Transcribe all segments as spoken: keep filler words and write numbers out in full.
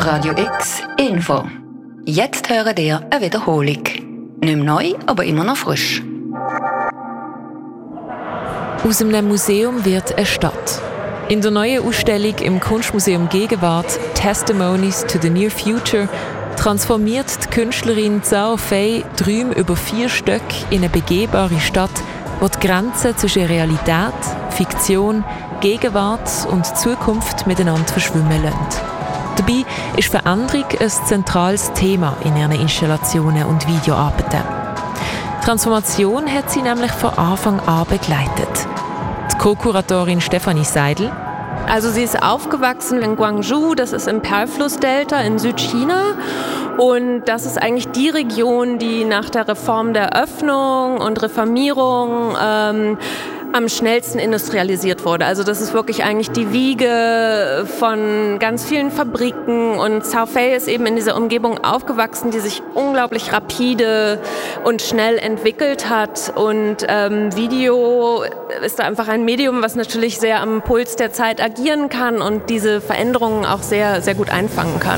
Radio X Info. Jetzt hören ihr eine Wiederholung. Nicht mehr neu, aber immer noch frisch. Aus einem Museum wird eine Stadt. In der neuen Ausstellung im Kunstmuseum Gegenwart «Testimonies to the Near Future» transformiert die Künstlerin Zhao Fei Träume über vier Stöcke in eine begehbare Stadt, wo die Grenzen zwischen Realität, Fiktion, Gegenwart und Zukunft miteinander verschwimmen lassen. Dabei ist Veränderung ein zentrales Thema in ihren Installationen und Videoarbeiten. Transformation hat sie nämlich von Anfang an begleitet. Die Co-Kuratorin Stefanie Seidel. Also sie ist aufgewachsen in Guangzhou, das ist im Perlflussdelta in Südchina. Und das ist eigentlich die Region, die nach der Reform der Öffnung und Reformierung ähm, am schnellsten industrialisiert wurde. Also das ist wirklich eigentlich die Wiege von ganz vielen Fabriken. Und Zhao Fei ist eben in dieser Umgebung aufgewachsen, die sich unglaublich rapide und schnell entwickelt hat. Und ähm, Video ist da einfach ein Medium, was natürlich sehr am Puls der Zeit agieren kann und diese Veränderungen auch sehr, sehr gut einfangen kann.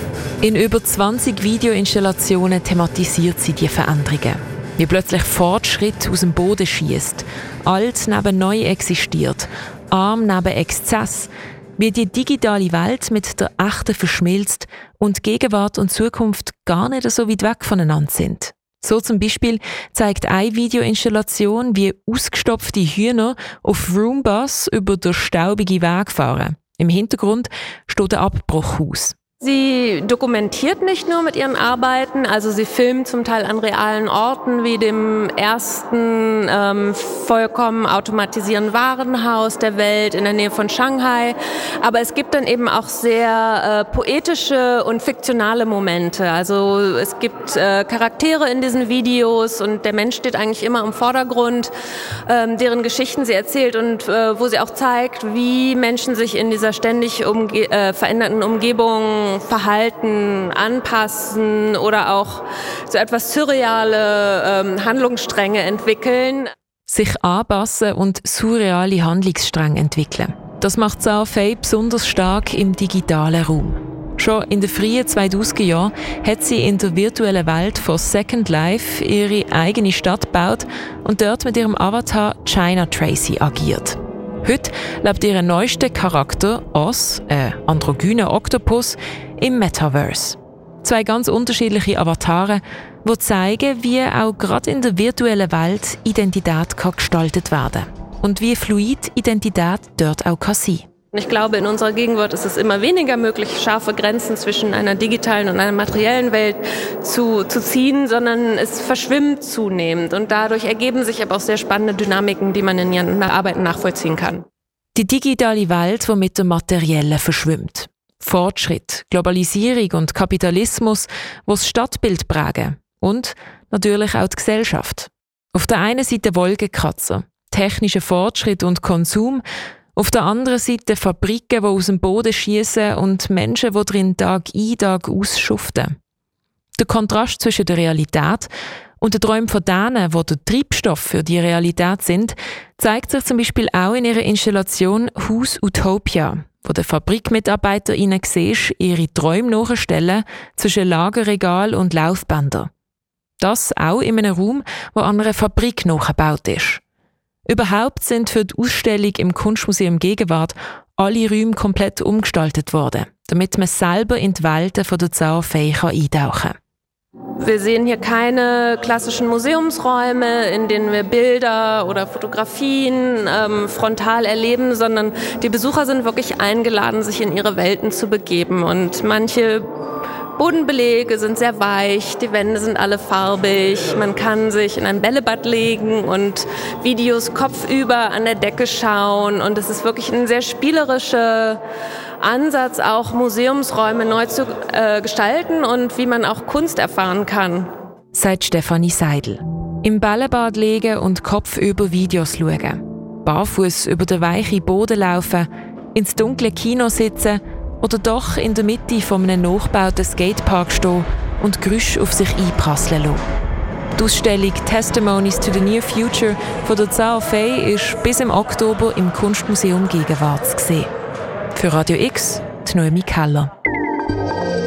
In über zwanzig Videoinstallationen thematisiert sie die Veränderungen. Wie plötzlich Fortschritt aus dem Boden schießt, alt neben neu existiert, arm neben Exzess, wie die digitale Welt mit der echten verschmilzt und Gegenwart und Zukunft gar nicht so weit weg voneinander sind. So zum Beispiel zeigt eine Videoinstallation, wie ausgestopfte Hühner auf Roombus über den staubigen Weg fahren. Im Hintergrund steht ein Abbruchhaus. Sie dokumentiert nicht nur mit ihren Arbeiten, also sie filmt zum Teil an realen Orten wie dem ersten ähm, vollkommen automatisierten Warenhaus der Welt in der Nähe von Shanghai. Aber es gibt dann eben auch sehr äh, poetische und fiktionale Momente. Also es gibt äh, Charaktere in diesen Videos und der Mensch steht eigentlich immer im Vordergrund, ähm, deren Geschichten sie erzählt und äh, wo sie auch zeigt, wie Menschen sich in dieser ständig umge- äh, veränderten Umgebung Verhalten anpassen oder auch so etwas surreale ähm, Handlungsstränge entwickeln. Sich anpassen und surreale Handlungsstränge entwickeln. Das macht Zhao Fei besonders stark im digitalen Raum. Schon in den frühen zweitausender Jahren hat sie in der virtuellen Welt von Second Life ihre eigene Stadt gebaut und dort mit ihrem Avatar China Tracy agiert. Heute lebt ihr neuester Charakter, Oz, ein androgyner Oktopus, im Metaverse. Zwei ganz unterschiedliche Avatare, die zeigen, wie auch gerade in der virtuellen Welt Identität kann gestaltet werden kann und wie fluid Identität dort auch kann sein. Ich glaube, in unserer Gegenwart ist es immer weniger möglich, scharfe Grenzen zwischen einer digitalen und einer materiellen Welt zu, zu ziehen, sondern es verschwimmt zunehmend. Und dadurch ergeben sich aber auch sehr spannende Dynamiken, die man in ihren Arbeiten nachvollziehen kann. Die digitale Welt, die mit der materiellen verschwimmt. Fortschritt, Globalisierung und Kapitalismus, die das Stadtbild prägen. Und natürlich auch die Gesellschaft. Auf der einen Seite Wolkenkratzer, technischer Fortschritt und Konsum. Auf der anderen Seite Fabriken, die aus dem Boden schiessen und Menschen, die drin Tag ein, Tag aus schuften. Der Kontrast zwischen der Realität und den Träumen von denen, die der Treibstoff für die Realität sind, zeigt sich zum Beispiel auch in ihrer Installation Haus Utopia, wo der FabrikmitarbeiterInnen siehst, ihre Träume nachstellen zwischen Lagerregal und Laufbändern. Das auch in einem Raum, wo an einer Fabrik nachgebaut ist. Überhaupt sind für die Ausstellung im Kunstmuseum Gegenwart alle Räume komplett umgestaltet worden, damit man selber in die Welten von der Zhao Fei eintauchen kann. Wir sehen hier keine klassischen Museumsräume, in denen wir Bilder oder Fotografien ähm, frontal erleben, sondern die Besucher sind wirklich eingeladen, sich in ihre Welten zu begeben. Und manche Bodenbelege sind sehr weich, die Wände sind alle farbig, man kann sich in ein Bällebad legen und Videos kopfüber an der Decke schauen und es ist wirklich ein sehr spielerischer Ansatz, auch Museumsräume neu zu äh, gestalten und wie man auch Kunst erfahren kann. Sagt Stefanie Seidel. Im Bällebad liegen und kopfüber Videos schauen, barfuß über den weichen Boden laufen, ins dunkle Kino sitzen oder doch in der Mitte von einem nachgebauten Skatepark stehen und Geräusche auf sich einprasseln lassen. Die Ausstellung «Testimonies to the Near Future» von der Zhao Fei ist bis im Oktober im Kunstmuseum Gegenwart zu sehen. Für Radio X, die Noemi Keller.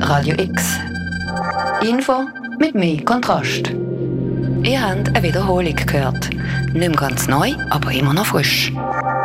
Radio X. Info mit mehr Kontrast. Ihr habt eine Wiederholung gehört. Nicht mehr ganz neu, aber immer noch frisch.